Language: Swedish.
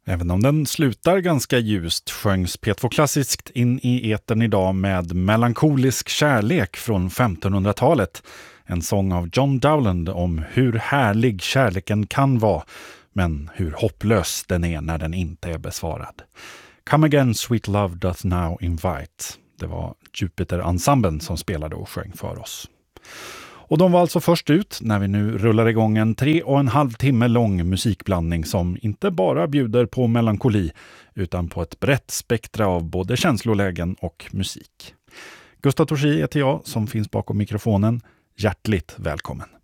Även om den slutar ganska ljust sjöngs P2 Klassiskt in i etern idag med Melankolisk kärlek från 1500-talet. En sång av John Dowland om hur härlig kärleken kan vara, men hur hopplös den är när den inte är besvarad. Come again, sweet love doth now invite. Det var Jupiter-ensemblen som spelade och sjöng för oss. Och de var alltså först ut när vi nu rullar igång en 3,5 timme lång musikblandning som inte bara bjuder på melankoli utan på ett brett spektra av både känslolägen och musik. Gustav Torsi heter jag som finns bakom mikrofonen. Hjärtligt välkommen!